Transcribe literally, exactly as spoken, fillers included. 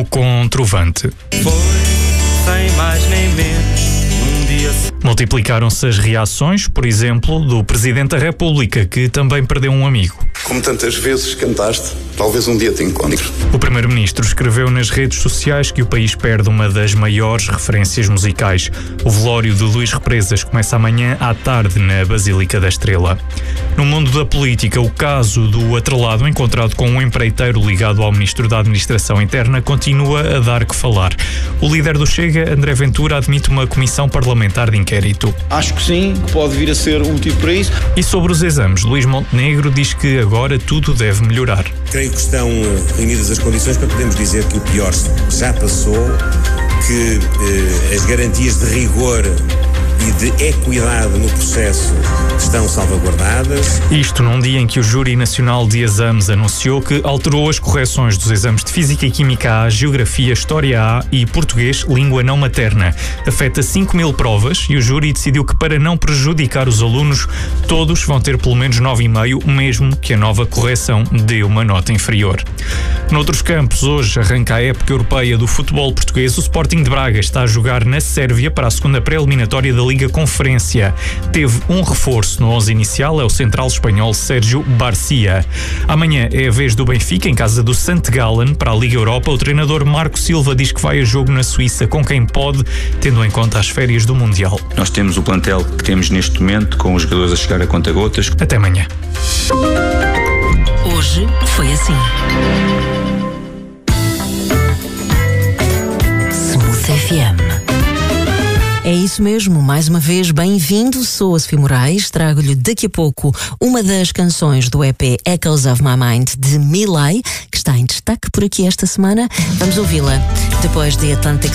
com Trovante. Foi sem mais nem menos um dia. Multiplicaram-se as reações, por exemplo, do Presidente da República, que também perdeu um amigo. Como tantas vezes cantaste, talvez um dia te encontre. O Primeiro-Ministro escreveu nas redes sociais que o país perde uma das maiores referências musicais. O velório de Luís Represas começa amanhã à tarde na Basílica da Estrela. No mundo da política, o caso do atrelado encontrado com um empreiteiro ligado ao Ministro da Administração Interna continua a dar que falar. O líder do Chega, André Ventura, admite uma comissão parlamentar de inquérito. Acho que sim, que pode vir a ser útil para isso. E sobre os exames, Luís Montenegro diz que agora tudo deve melhorar. Creio que estão reunidas as condições para podermos dizer que o pior já passou, que eh, as garantias de rigor e de equidade no processo estão salvaguardadas. Isto num dia em que o Júri Nacional de Exames anunciou que alterou as correções dos exames de Física e Química A, Geografia, História A e Português, Língua Não Materna. Afeta cinco mil provas e o júri decidiu que, para não prejudicar os alunos, todos vão ter pelo menos nove vírgula cinco, mesmo que a nova correção dê uma nota inferior. Noutros campos, hoje arranca a época europeia do futebol português. O Sporting de Braga está a jogar na Sérvia para a segunda pré-eliminatória da Liga Conferência. Teve um reforço no onze inicial, é o central espanhol Sérgio Barcia. Amanhã é a vez do Benfica, em casa do Sant Gallen, para a Liga Europa. O treinador Marco Silva diz que vai a jogo na Suíça com quem pode, tendo em conta as férias do Mundial. Nós temos o plantel que temos neste momento, com os jogadores a chegar a conta-gotas. Até amanhã. Hoje foi assim. Smooth F M. É isso mesmo, mais uma vez, bem-vindo, sou a Sofia Moraes, trago-lhe daqui a pouco uma das canções do E P Echoes of My Mind de Milay, que está em destaque por aqui esta semana. Vamos ouvi-la depois de Atlantic